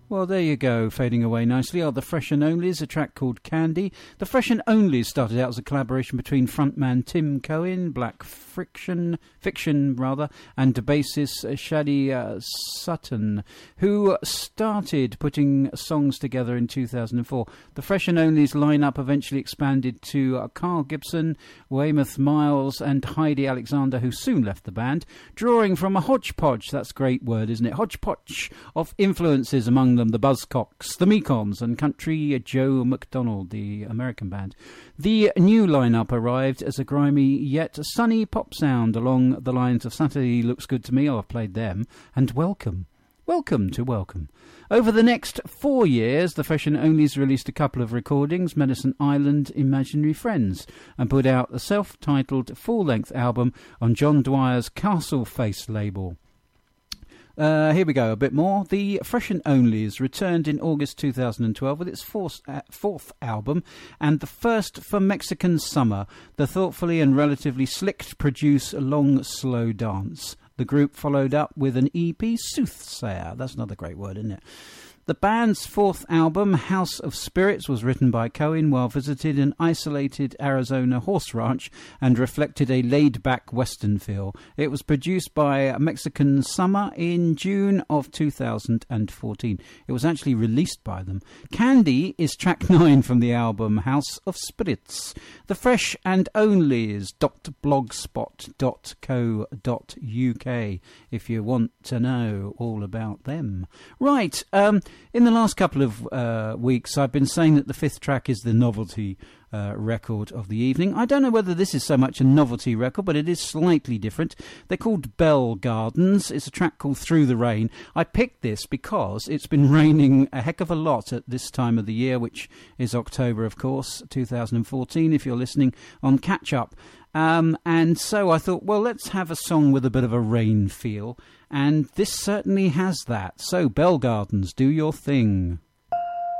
Well, there you go, fading away nicely are the Fresh and Onlys, a track called Candy. The Fresh and Onlys started out as a collaboration between frontman Tim Cohen, Black Fiction, and bassist Shadi Sutton, who started putting songs together in 2004. The Fresh and Onlys lineup eventually expanded to Carl Gibson, Weymouth Miles, and Heidi Alexander, who soon left the band, drawing from a hodgepodge, that's a great word, isn't it? Hodgepodge of influences, among them the Buzzcocks, the Mekons, and Country Joe McDonald, the American band. The new lineup arrived as a grimy yet sunny pop sound along the lines of Saturday Looks Good to Me, I've played them, and Welcome. Welcome to Welcome. Over the next 4 years, the Fresh and Onlys released a couple of recordings, Medicine Island, Imaginary Friends, and put out a self-titled full-length album on John Dwyer's Castle Face label. Here we go, a bit more. The Fresh and Onlys returned in August 2012 with its fourth album, and the first for Mexican Summer, the thoughtfully and relatively slicked produce Long Slow Dance. The group followed up with an EP, Soothsayer. That's another great word, isn't it? The band's fourth album, House of Spirits, was written by Cohen while visited an isolated Arizona horse ranch and reflected a laid-back Western feel. It was produced by Mexican Summer in June of 2014. It was actually released by them. Candy is track 9 from the album House of Spirits. The Fresh and Onlys.blogspot.co.uk if you want to know all about them. Right, in the last couple of weeks, I've been saying that the fifth track is the novelty record of the evening. I don't know whether this is so much a novelty record, but it is slightly different. They're called Bell Gardens. It's a track called Through the Rain. I picked this because it's been raining a heck of a lot at this time of the year, which is October, of course, 2014, if you're listening on Catch Up. And so I thought, well, let's have a song with a bit of a rain feel. And this certainly has that. So, Bell Gardens, do your thing.